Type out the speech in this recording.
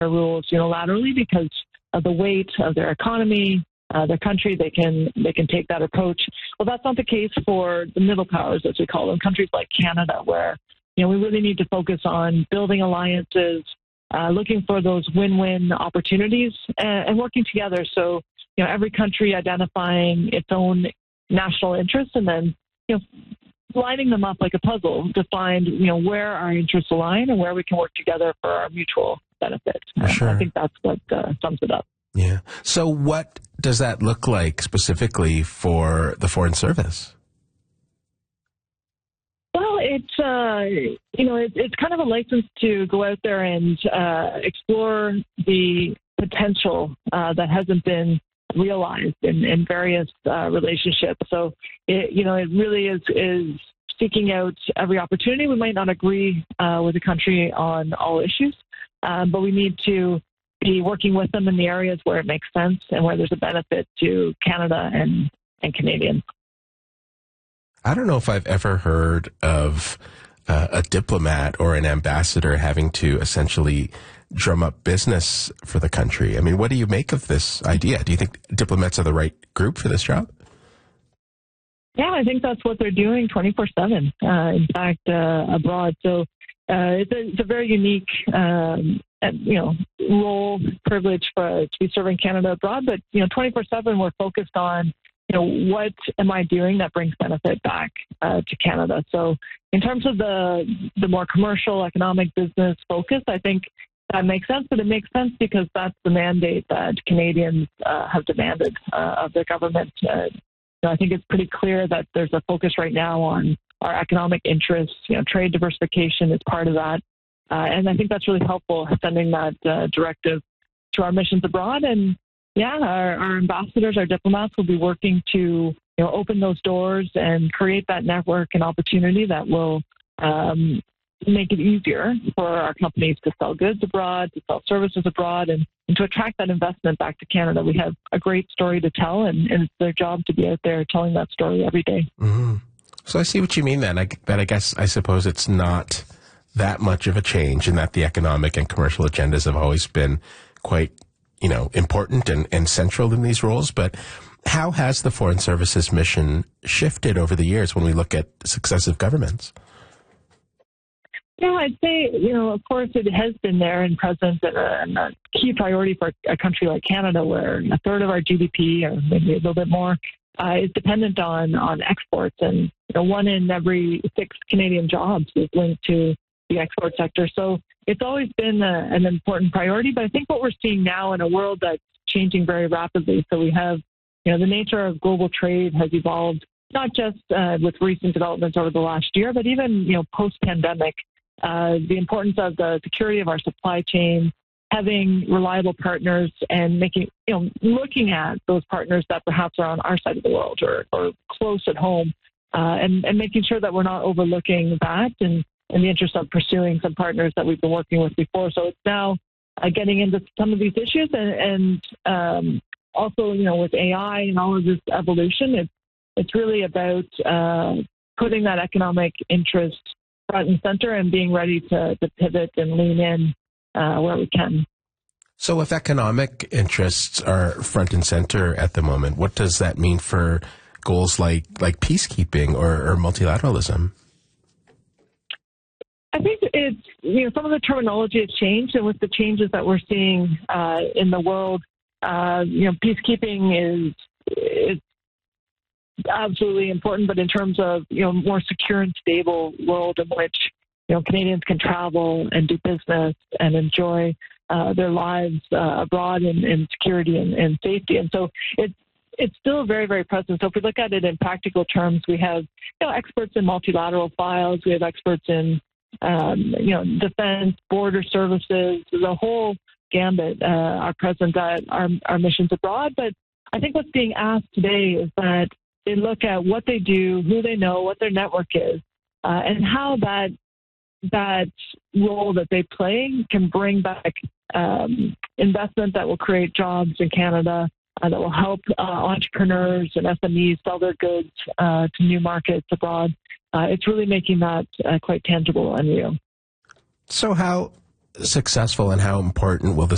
rules unilaterally because of the weight of their economy, their country. They can take that approach. Well, that's not the case for the middle powers, as we call them, countries like Canada, where we really need to focus on building alliances, looking for those win-win opportunities, and working together. So every country identifying its own national interests, and then lining them up like a puzzle to find where our interests align and where we can work together for our mutual benefit. Sure. I think that's what sums it up. Yeah. So what does that look like specifically for the Foreign Service? Well, it's kind of a license to go out there and explore the potential that hasn't been realized in various relationships. So it really is seeking out every opportunity. We might not agree with the country on all issues, but we need to be working with them in the areas where it makes sense and where there's a benefit to Canada and Canadians. I don't know if I've ever heard of a diplomat or an ambassador having to essentially drum up business for the country. I mean, what do you make of this idea? Do you think diplomats are the right group for this job? Yeah, I think that's what they're doing 24/7, in fact, abroad. So it's a very unique, role, privilege to be serving Canada abroad. But, 24/7, we're focused on, what am I doing that brings benefit back to Canada? So in terms of the more commercial, economic business focus, I think that makes sense. But it makes sense because that's the mandate that Canadians have demanded of their government. I think it's pretty clear that there's a focus right now on our economic interests. Trade diversification is part of that. And I think that's really helpful, sending that directive to our missions abroad. And our ambassadors, our diplomats will be working to open those doors and create that network and opportunity that will make it easier for our companies to sell goods abroad, to sell services abroad, and to attract that investment back to Canada. We have a great story to tell, and it's their job to be out there telling that story every day. Mm-hmm. So I see what you mean then. I suppose it's not that much of a change, in that the economic and commercial agendas have always been quite important and central in these roles. But how has the Foreign Service's mission shifted over the years when we look at successive governments? Yeah, I'd say, of course, it has been there and present and a key priority for a country like Canada, where a third of our GDP, or maybe a little bit more, is dependent on exports. And 1 in every 6 Canadian jobs is linked to the export sector. So it's always been an important priority. But I think what we're seeing now in a world that's changing very rapidly, so we have, the nature of global trade has evolved, not just with recent developments over the last year, but even, post-pandemic. The importance of the security of our supply chain, having reliable partners, and looking at those partners that perhaps are on our side of the world or close at home, and making sure that we're not overlooking that in the interest of pursuing some partners that we've been working with before. So it's now getting into some of these issues, and also, with AI and all of this evolution, it's really about putting that economic interest front and center and being ready to pivot and lean in where we can. So if economic interests are front and center at the moment, what does that mean for goals like peacekeeping or multilateralism? I think it's, some of the terminology has changed, and with the changes that we're seeing in the world, peacekeeping is absolutely important, but in terms of, more secure and stable world in which, Canadians can travel and do business and enjoy their lives abroad in security and safety. And so it's still very, very present. So if we look at it in practical terms, we have, experts in multilateral files, we have experts in, defense, border services, the whole gambit are present at our missions abroad. But I think what's being asked today is that they look at what they do, who they know, what their network is, and how that role that they play can bring back investment that will create jobs in Canada, that will help entrepreneurs and SMEs sell their goods to new markets abroad. It's really making that quite tangible and real. So how successful and how important will the